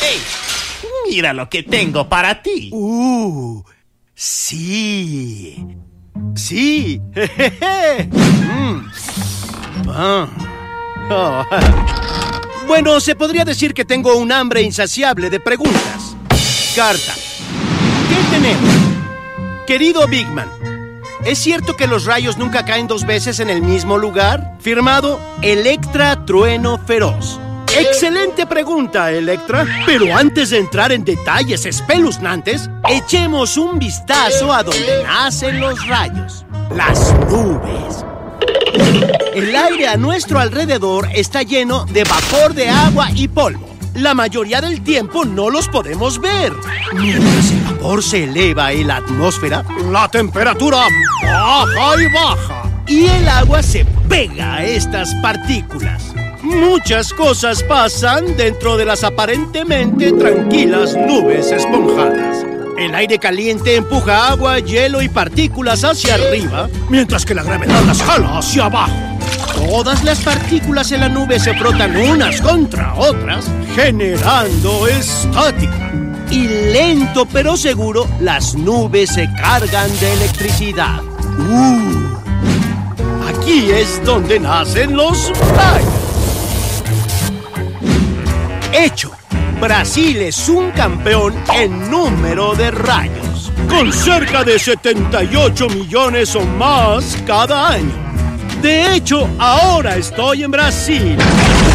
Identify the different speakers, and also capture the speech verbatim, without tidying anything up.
Speaker 1: ¡Hey! Mira lo que tengo para ti.
Speaker 2: ¡Uh! ¡Sí! ¡Sí! mm. ah. oh. Bueno, se podría decir que tengo un hambre insaciable de preguntas. Carta. ¿Qué tenemos? Querido Big Man, ¿es cierto que los rayos nunca caen dos veces en el mismo lugar? Firmado Electra Trueno Feroz. Excelente pregunta, Electra. Pero antes de entrar en detalles espeluznantes, echemos un vistazo a donde nacen los rayos. Las nubes. El aire a nuestro alrededor está lleno de vapor de agua y polvo. La mayoría del tiempo no los podemos ver. Mientras el vapor se eleva en la atmósfera, la temperatura baja y baja. Y el agua se pega a estas partículas. Muchas cosas pasan dentro de las aparentemente tranquilas nubes esponjadas. El aire caliente empuja agua, hielo y partículas hacia arriba, mientras que la gravedad las jala hacia abajo. Todas las partículas en la nube se frotan unas contra otras, generando estática. Y lento pero seguro, las nubes se cargan de electricidad. ¡Uh! Aquí es donde nacen los rayos. Hecho. Brasil es un campeón en número de rayos, con cerca de setenta y ocho millones o más cada año. De hecho, ahora estoy en Brasil.